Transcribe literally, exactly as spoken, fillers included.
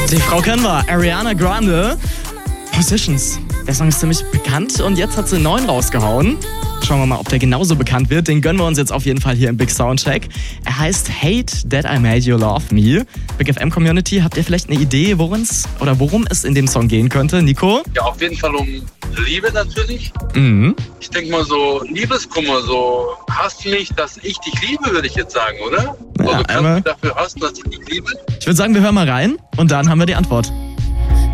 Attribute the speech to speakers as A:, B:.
A: Die Frau kennen wir, Ariana Grande. Positions. Der Song ist ziemlich bekannt und jetzt hat sie einen neuen rausgehauen. Schauen wir mal, ob der genauso bekannt wird. Den gönnen wir uns jetzt auf jeden Fall hier im Big Soundcheck. Er heißt Hate That I Made You Love Me. Big F M Community, habt ihr vielleicht eine Idee, worum es oder worum es in dem Song gehen könnte? Nico?
B: Ja, auf jeden Fall um Liebe natürlich.
A: Mhm.
B: Ich denke mal so Liebeskummer, so hasst mich, dass ich dich liebe, würde ich jetzt sagen, oder?
A: Ja,
B: also kannst
A: einmal.
B: du dafür hassen, dass ich dich liebe?
A: Ich würde sagen, wir hören mal rein und dann haben wir die Antwort.